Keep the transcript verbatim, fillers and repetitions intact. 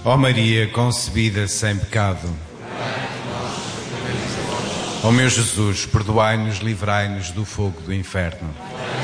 Ó Maria concebida sem pecado. Ó meu Jesus, perdoai-nos, livrai-nos do fogo do inferno.